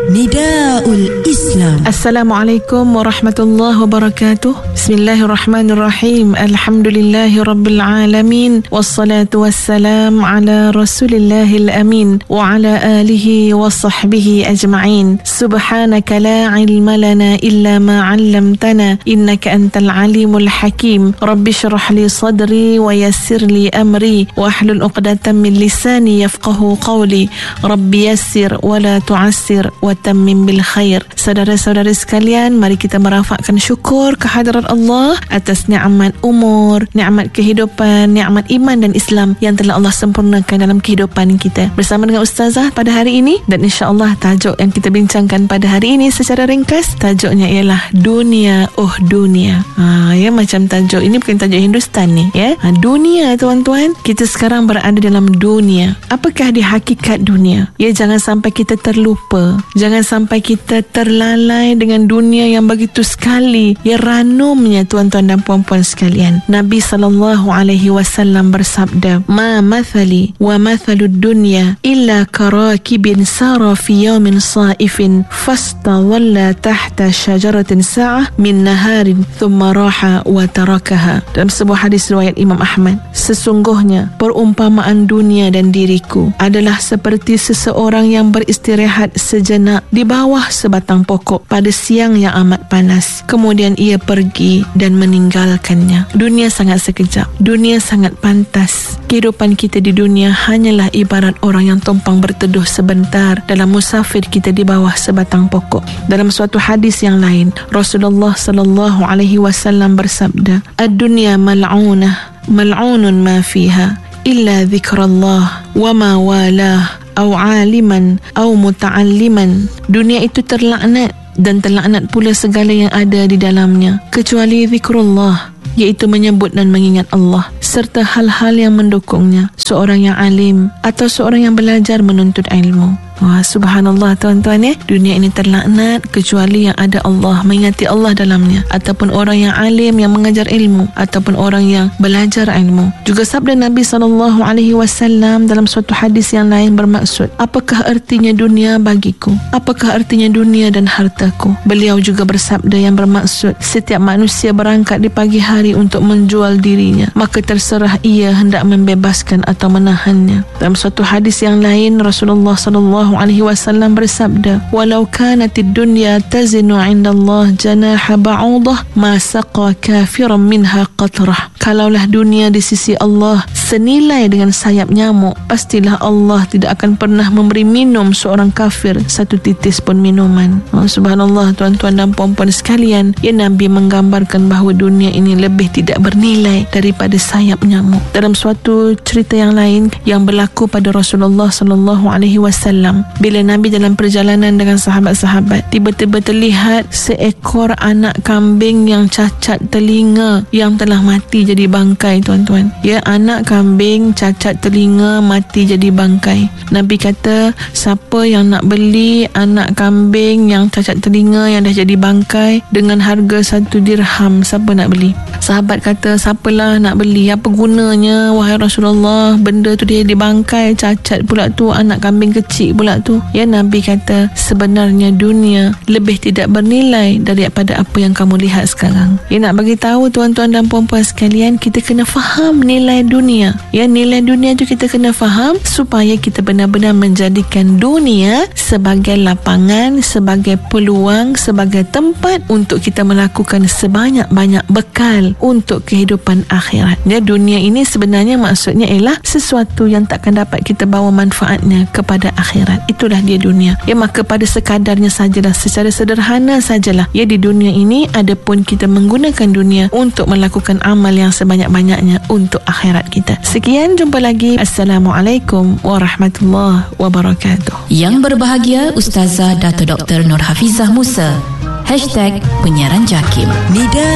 Nidaul Islam. Assalamualaikum warahmatullahi wabarakatuh. Bismillahirrahmanirrahim. Alhamdulillahirabbil alamin. Wassalatu wassalam ala Rasulillahil amin wa ala alihi wa sahbihi ajma'in. Subhanaka la ilma lana illa ma 'allamtana innaka antal alimul hakim. Rabbi shrah li sadri wa yassir li amri wa ahlul 'uqdatam min lisani yafqahu qawli. Rabbi yassir wa la tu'assir wa tammim bil khair. Saudara-saudara sekalian, mari kita merafakkan syukur kehadrat Allah atas nikmat umur, nikmat kehidupan, nikmat iman dan Islam yang telah Allah sempurnakan dalam kehidupan kita. Bersama dengan Ustazah pada hari ini, dan insya-Allah tajuk yang kita bincangkan pada hari ini secara ringkas, tajuknya ialah dunia, dunia. Ya, macam tajuk ini bukan tajuk Hindustan ni, ya. Dunia, tuan-tuan, kita sekarang berada dalam dunia. Apakah di hakikat dunia? Ya, jangan sampai kita terlupa. Jangan sampai kita terlalai dengan dunia yang begitu sekali ya ranumnya, tuan-tuan dan puan-puan sekalian. Nabi SAW bersabda, "Ma mathali wa mathalud dunya illa karakibin sara fi yawmin saifin fastawalla tahta syajaratin sa'ah min naharin thumma raha wa tarakaha." Dalam sebuah hadis riwayat Imam Ahmad, sesungguhnya perumpamaan dunia dan diriku adalah seperti seseorang yang beristirahat sejenak di bawah sebatang pokok pada siang yang amat panas. Kemudian ia pergi dan meninggalkannya. Dunia sangat sekejap. Dunia sangat pantas. Kehidupan kita di dunia hanyalah ibarat orang yang tumpang berteduh sebentar dalam musafir kita di bawah sebatang pokok. Dalam suatu hadis yang lain, Rasulullah SAW bersabda, "Ad-dunya mal'unah, mal'unun ma fiha illa dzikrullah wa ma walah au aliman au muta'alliman." Dunia itu terlaknat dan terlaknat pula segala yang ada di dalamnya kecuali zikrullah, iaitu menyebut dan mengingat Allah, serta hal-hal yang mendukungnya, seorang yang alim atau seorang yang belajar menuntut ilmu. Wah, subhanallah, tuan-tuan, ya. Dunia ini terlaknat kecuali yang ada Allah, mengingati Allah dalamnya, ataupun orang yang alim yang mengajar ilmu, ataupun orang yang belajar ilmu. Juga sabda Nabi SAW dalam suatu hadis yang lain bermaksud, "Apakah artinya dunia bagiku? Apakah artinya dunia dan hartaku?" Beliau juga bersabda yang bermaksud, setiap manusia berangkat di pagi hari untuk menjual dirinya, maka terserah ia hendak membebaskan atau menahannya. Dalam suatu hadis yang lain, Rasulullah SAW bersabda, "Walau kanatid dunya tazinu 'inda Allah janaha ba'udah ma saqa kafiran minha qatrah." Kalaulah dunia di sisi Allah senilai dengan sayap nyamuk, pastilah Allah tidak akan pernah memberi minum seorang kafir satu titis pun minuman. Subhanallah, tuan-tuan dan puan-puan sekalian, ya, Nabi menggambarkan bahawa dunia ini lebih tidak bernilai daripada sayap nyamuk. Dalam suatu cerita yang lain yang berlaku pada Rasulullah SAW, bila Nabi dalam perjalanan dengan sahabat-sahabat, tiba-tiba terlihat seekor anak kambing yang cacat telinga yang telah mati jadi bangkai, tuan-tuan. Ya, anak kambing cacat telinga mati jadi bangkai. Nabi kata, siapa yang nak beli anak kambing yang cacat telinga yang dah jadi bangkai dengan harga 1 dirham, siapa nak beli? Sahabat kata, siapalah nak beli, apa gunanya wahai Rasulullah, benda tu dia dibangkai, cacat pula tu, anak kambing kecil pula tu. Ya, Nabi kata, sebenarnya dunia lebih tidak bernilai daripada apa yang kamu lihat sekarang. Ya, nak bagi tahu tuan-tuan dan puan-puan sekalian, kita kena faham nilai dunia. Ya, nilai dunia tu kita kena faham supaya kita benar-benar menjadikan dunia sebagai lapangan, sebagai peluang, sebagai tempat untuk kita melakukan sebanyak-banyak bekal untuk kehidupan akhirat. Ya, dunia ini sebenarnya maksudnya ialah sesuatu yang takkan dapat kita bawa manfaatnya kepada akhirat. Itulah dia dunia. Ya, maka pada sekadarnya sajalah, secara sederhana sajalah, ya, di dunia ini adapun kita menggunakan dunia untuk melakukan amal yang sebanyak-banyaknya untuk akhirat kita. Sekian, jumpa lagi. Assalamualaikum warahmatullahi wabarakatuh. Yang berbahagia Ustazah Dato' Dr. Nur Hafizah Musa #penyiaran JAKIM. Nida